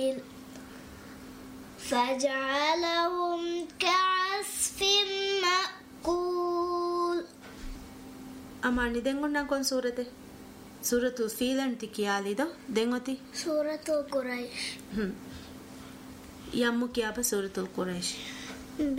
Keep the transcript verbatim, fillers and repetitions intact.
فجعلهم كعصف مأكول. أما ندعونا كون سورة سورة الفيل أنت كيالي ده دعوتي سورة القريش. يامو كيابا سورة القريش.